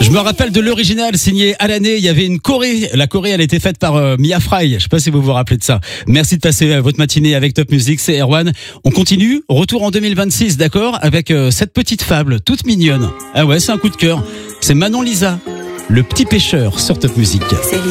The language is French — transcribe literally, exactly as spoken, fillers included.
Je me rappelle de l'original signé à l'année. Il y avait une choré. La choré, elle était faite par euh, Mia Fry. Je sais pas si vous vous rappelez de ça. Merci de passer euh, votre matinée avec Top Music. C'est Erwan. On continue. Retour en deux mille vingt-six, d'accord, avec euh, cette petite fable toute mignonne. Ah ouais, c'est un coup de cœur. C'est Manon Lisa, le petit pêcheur sur Top Music. C'est